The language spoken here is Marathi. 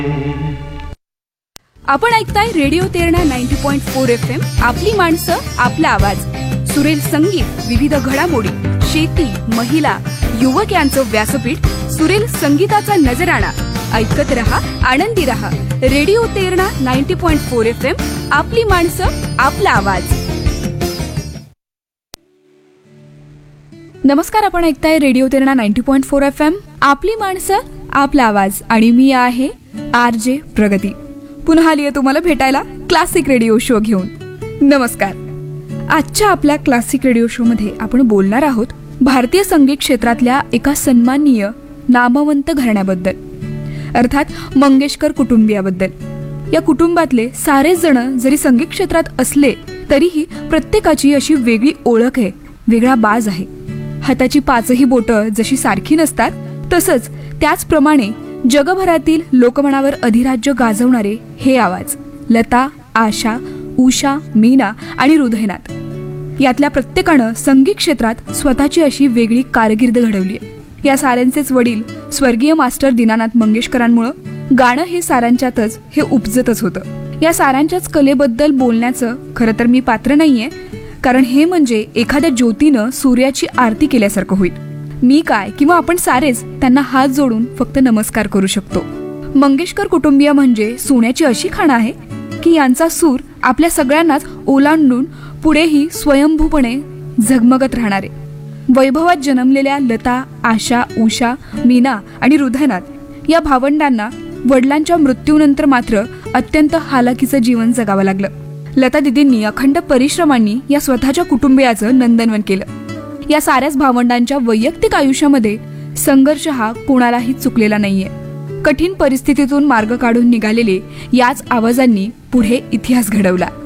आपण ऐकताय रेडिओ तेरणा 90.4 FM. आपली माणसं, आपला आवाज. सुरेल संगीत, विविध घडामोडी, शेती, महिला, युवक यांचं व्यासपीठ. सुरेल संगीताचा नजराणा. ऐकत रहा, आनंदी रहा. Radio Terna 90.4 FM. आपली माणसं, आपला आवाज. नमस्कार, आपण ऐकताय रेडिओ तेरणा 90.4 FM. आपली माणसं, आपला आवाज. आणि मी आहे RJ प्रगती. पुन्हा आली आहे तुम्हाला भेटायला क्लासिक रेडिओ शो घेऊन. नमस्कार. आजच्या आपल्या क्लासिक रेडिओ शो मध्ये आपण बोलणार आहोत भारतीय संगीत क्षेत्रातल्या एका सन्माननीय नामवंत घराण्याबद्दल, अर्थात मंगेशकर कुटुंबियाबद्दल. या कुटुंबातले सारेच जण जरी संगीत क्षेत्रात असले तरीही प्रत्येकाची अशी वेगळी ओळख आहे, वेगळा बाज आहे. हाताची पाचही बोटं जशी सारखी नसतात, तसंच त्याचप्रमाणे जगभरातील लोकमनावर अधिराज्य गाजवणारे हे आवाज लता, आशा, उषा, मीना आणि हृदयनाथ. यातल्या प्रत्येकानं संगीत क्षेत्रात स्वतःची अशी वेगळी कारकीर्द घडवली आहे. या साऱ्यांचेच वडील स्वर्गीय मास्टर दीनानाथ मंगेशकरांमुळं गाणं हे साऱ्यांच्यातच हे उपजतच होतं. या साऱ्यांच्याच कलेबद्दल बोलण्याचं खरं तर मी पात्र नाहीये, कारण हे म्हणजे एखाद्या ज्योतीनं सूर्याची आरती केल्यासारखं होईल. मी काय किंवा आपण सारेच त्यांना हात जोडून फक्त नमस्कार करू शकतो. मंगेशकर कुटुंबीय म्हणजे सोन्याची अशी खाण आहे की यांचा सूर आपल्या सगळ्यांनाच ओलांडून पुढेही स्वयंभूपणे झगमगत राहणारे. वैभवात जन्मलेल्या लता, आशा, उषा, मीना आणि हृदयनाथ या भावंडांना वडिलांच्या मृत्यूनंतर मात्र अत्यंत हालाकीचं जीवन जगावं लागलं. लता दिदींनी अखंड परिश्रमांनी या स्वतःच्या कुटुंबियाचं नंदनवन केलं. या साऱ्याच भावंडांच्या वैयक्तिक आयुष्यामध्ये संघर्ष हा कोणालाही चुकलेला नाहीये. कठीण परिस्थितीतून मार्ग काढून निघालेले याच आवाजांनी पुढे इतिहास घडवला.